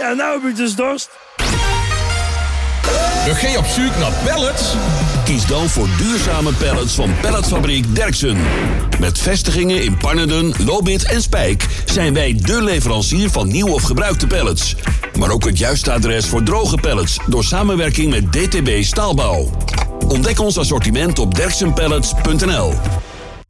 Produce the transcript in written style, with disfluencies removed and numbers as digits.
Ja, nou heb ik dus dorst. Ga je op zoek naar pallets? Kies dan voor duurzame pallets van Palletfabriek Derksen. Met vestigingen in Pannerden, Lobith en Spijk zijn wij de leverancier van nieuw of gebruikte pallets. Maar ook het juiste adres voor droge pallets door samenwerking met DTB Staalbouw. Ontdek ons assortiment op derksenpallets.nl.